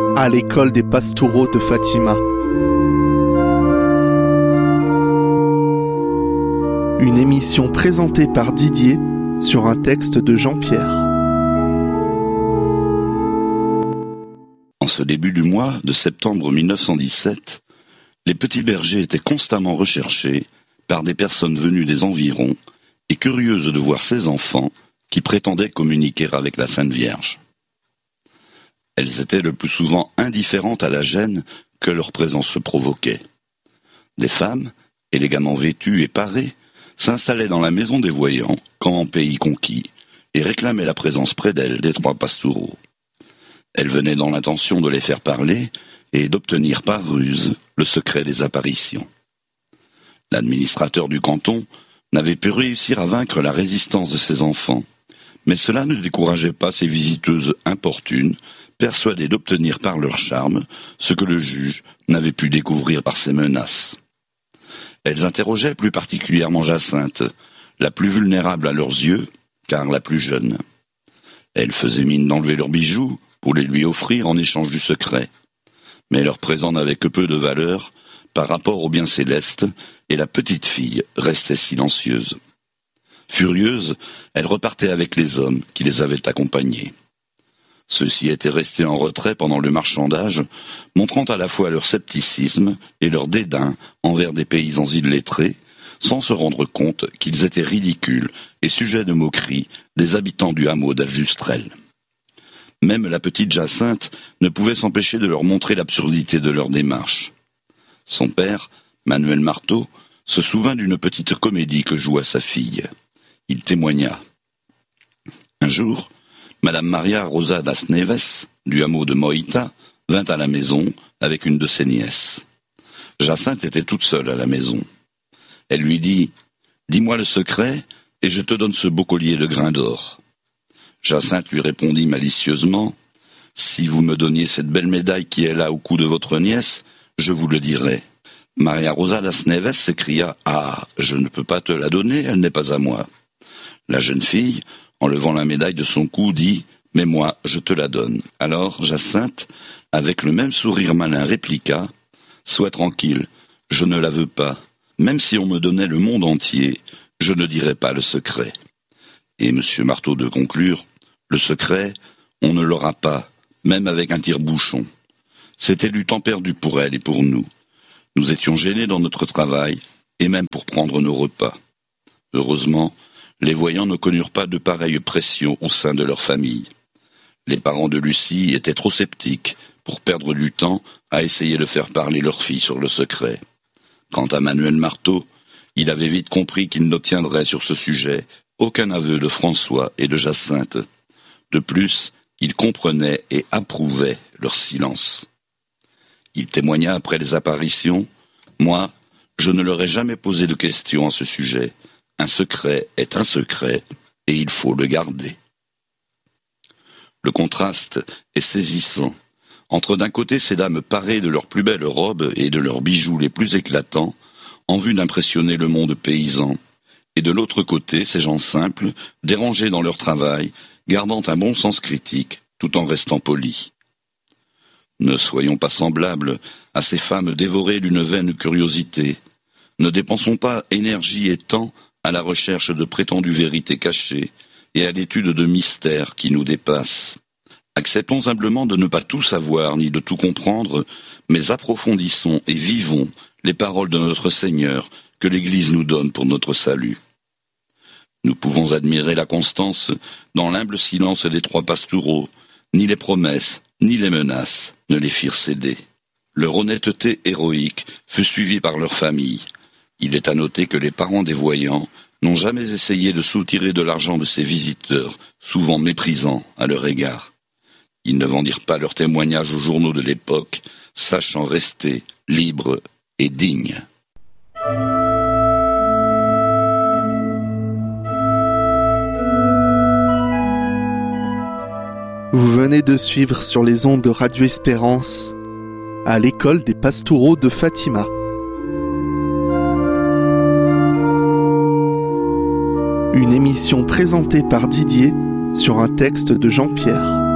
à l'école des Pastoureaux de Fatima. Une émission présentée par Didier sur un texte de Jean-Pierre. En ce début du mois de septembre 1917, les petits bergers étaient constamment recherchés par des personnes venues des environs et curieuses de voir ces enfants qui prétendaient communiquer avec la Sainte Vierge. Elles étaient le plus souvent indifférentes à la gêne que leur présence provoquait. Des femmes, élégamment vêtues et parées, s'installaient dans la maison des voyants, quand en pays conquis, et réclamaient la présence près d'elles des trois pastoureaux. Elles venaient dans l'intention de les faire parler et d'obtenir par ruse le secret des apparitions. L'administrateur du canton n'avait pu réussir à vaincre la résistance de ses enfants, mais cela ne décourageait pas ces visiteuses importunes, persuadées d'obtenir par leur charme ce que le juge n'avait pu découvrir par ses menaces. Elles interrogeaient plus particulièrement Jacinthe, la plus vulnérable à leurs yeux, car la plus jeune. Elles faisaient mine d'enlever leurs bijoux pour les lui offrir en échange du secret. Mais leur présent n'avait que peu de valeur par rapport au bien céleste, et la petite fille restait silencieuse. Furieuse, elle repartait avec les hommes qui les avaient accompagnées. Ceux-ci étaient restés en retrait pendant le marchandage, montrant à la fois leur scepticisme et leur dédain envers des paysans illettrés, sans se rendre compte qu'ils étaient ridicules et sujets de moquerie des habitants du hameau d'Aljustrel. Même la petite Jacinthe ne pouvait s'empêcher de leur montrer l'absurdité de leur démarche. Son père, Manuel Marteau, se souvint d'une petite comédie que joua sa fille. Il témoigna. Un jour, Madame Maria Rosa das Neves, du hameau de Moïta, vint à la maison avec une de ses nièces. Jacinthe était toute seule à la maison. Elle lui dit « Dis-moi le secret, et je te donne ce beau collier de grains d'or. » Jacinthe lui répondit malicieusement « Si vous me donniez cette belle médaille qui est là au cou de votre nièce, je vous le dirai. » Maria Rosa das Neves s'écria « Ah, je ne peux pas te la donner, elle n'est pas à moi. » La jeune fille, en levant la médaille de son cou, dit « Mais moi, je te la donne. » Alors Jacinthe, avec le même sourire malin, répliqua « Sois tranquille, je ne la veux pas. Même si on me donnait le monde entier, je ne dirais pas le secret. » Et M. Marteau de conclure « Le secret, on ne l'aura pas, même avec un tire-bouchon. C'était du temps perdu pour elle et pour nous. Nous étions gênés dans notre travail, et même pour prendre nos repas. Heureusement, les voyants ne connurent pas de pareille pression au sein de leur famille. Les parents de Lucie étaient trop sceptiques pour perdre du temps à essayer de faire parler leur fille sur le secret. Quant à Manuel Marteau, il avait vite compris qu'il n'obtiendrait sur ce sujet aucun aveu de François et de Jacinthe. De plus, il comprenait et approuvait leur silence. Il témoigna après les apparitions « Moi, je ne leur ai jamais posé de questions à ce sujet. Un secret est un secret, et il faut le garder. » Le contraste est saisissant. Entre d'un côté ces dames parées de leurs plus belles robes et de leurs bijoux les plus éclatants, en vue d'impressionner le monde paysan, et de l'autre côté ces gens simples, dérangés dans leur travail, gardant un bon sens critique, tout en restant polis. Ne soyons pas semblables à ces femmes dévorées d'une vaine curiosité. Ne dépensons pas énergie et temps à la recherche de prétendues vérités cachées et à l'étude de mystères qui nous dépassent. Acceptons humblement de ne pas tout savoir ni de tout comprendre, mais approfondissons et vivons les paroles de notre Seigneur que l'Église nous donne pour notre salut. Nous pouvons admirer la constance dans l'humble silence des trois pastoureaux, ni les promesses, ni les menaces ne les firent céder. Leur honnêteté héroïque fut suivie par leur famille. Il est à noter que les parents des voyants n'ont jamais essayé de soutirer de l'argent de ces visiteurs, souvent méprisants à leur égard. Ils ne vendirent pas leurs témoignages aux journaux de l'époque, sachant rester libres et dignes. Vous venez de suivre sur les ondes de Radio Espérance à l'école des Pastoureaux de Fatima. Une émission présentée par Didier sur un texte de Jean-Pierre.